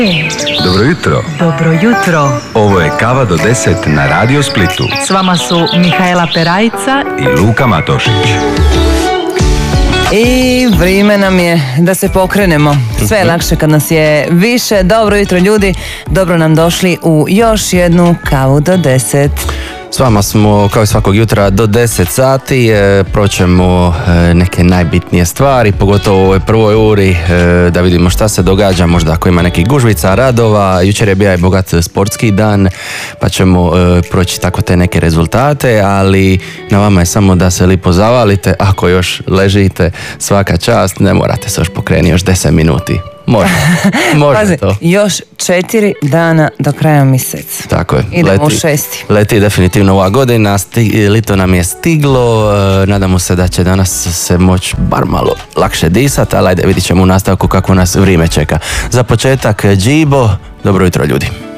Dobro jutro. Dobro jutro. Ovo je Kava do 10 na Radio Splitu. S vama su Mihajla Perajca I Luka Matošić. I vrijeme nam je da se pokrenemo. Sve je lakše kad nas je više. Dobro jutro ljudi, dobro nam došli u još jednu Kavu do 10. S vama smo kao i svakog jutra do 10 sati, proćemo neke najbitnije stvari, pogotovo u ovoj prvoj uri, da vidimo šta se događa, možda ako ima nekih gužvica, radova. Jučer je bio i bogat sportski dan, pa ćemo proći tako te neke rezultate, ali na vama je samo da se lipo zavalite. Ako još ležite, svaka čast, ne morate se još pokrenuti još 10 minuti. Može Pazi, to. još 4 dana do kraja mjeseca. Tako je. Idemo u 6. Leti definitivno ova godina, lito nam je stiglo, nadamo se da će danas se moći bar malo lakše disati, ali ajde vidit ćemo u nastavku kako nas vrijeme čeka. Za početak Džibo, dobro jutro ljudi.